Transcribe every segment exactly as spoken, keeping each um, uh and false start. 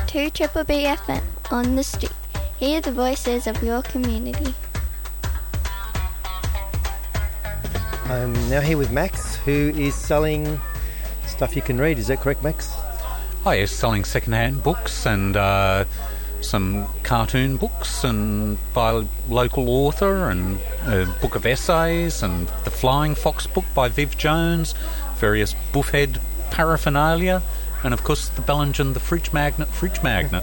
two Triple B F M on the street. Hear the voices of your community. I'm now here with Max, who is selling stuff you can read. Is that correct, Max? Oh yes, selling second-hand books and uh, some cartoon books and by a local author, and a book of essays, and the Flying Fox book by Viv Jones, various Buffhead paraphernalia, and of course the Bellingen the Fridge Magnet Fridge Magnet.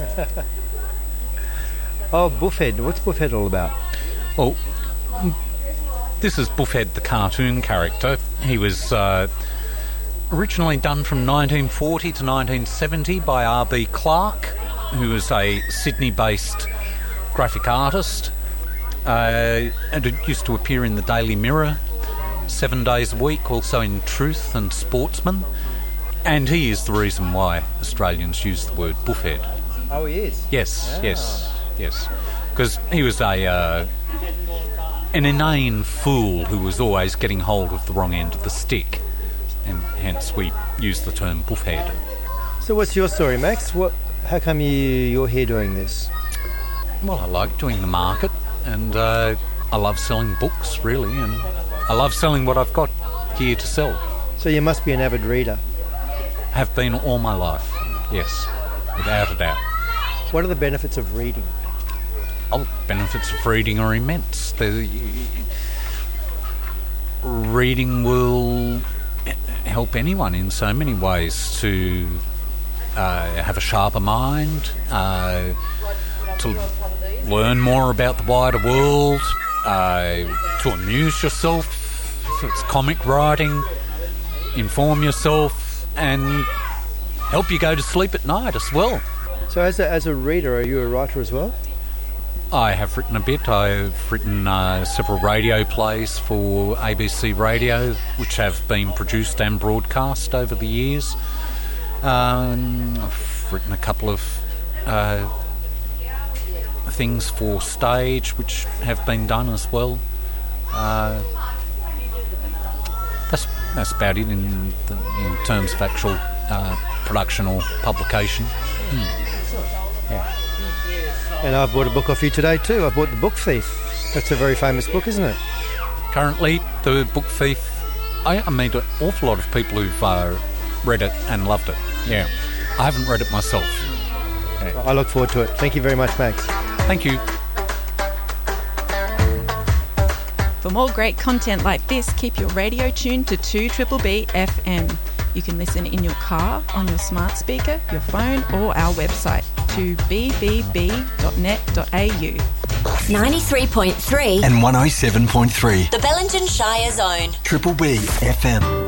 Oh, Buffhead. What's Buffhead all about? Well, this is Buffhead the cartoon character. He was uh, originally done from nineteen forty to nineteen seventy by R B Clark, who was a Sydney-based graphic artist, uh, and it used to appear in the Daily Mirror seven days a week, also in Truth and Sportsman, and he is the reason why Australians use the word Buffhead. Oh, he is? Yes, Ah. yes, yes. Because he was a uh, an inane fool who was always getting hold of the wrong end of the stick, and hence we use the term Buffhead. So what's your story, Max? What? How come you, you're here doing this? Well, I like doing the market, and uh, I love selling books, really, and I love selling what I've got here to sell. So you must be an avid reader. Have been all my life, yes, without a doubt. What are the benefits of reading? Oh, benefits of reading are immense. The, reading will help anyone in so many ways to uh, have a sharper mind, uh, to learn more about the wider world, uh, to amuse yourself, if it's comic writing, inform yourself, and help you go to sleep at night as well. So as a, as a reader, are you a writer as well? I have written a bit. I've written uh, several radio plays for A B C Radio, which have been produced and broadcast over the years. Um, I've written a couple of uh, things for stage, which have been done as well. Uh, that's that's about it in the, in terms of actual uh, production or publication. Hmm. Yeah. And I've bought a book off you today too. I bought The Book Thief. That's a very famous book, isn't it? Currently, The Book Thief, I, I meet an awful lot of people who've uh, read it and loved it. Yeah. I haven't read it myself. Yeah. I look forward to it. Thank you very much, Max. Thank you. For more great content like this, keep your radio tuned to two Triple B F M. You can listen in your car, on your smart speaker, your phone, or our website to b b b dot net dot a u. ninety-three point three and one oh seven point three. The Bellingen Shire Zone. Triple B F M.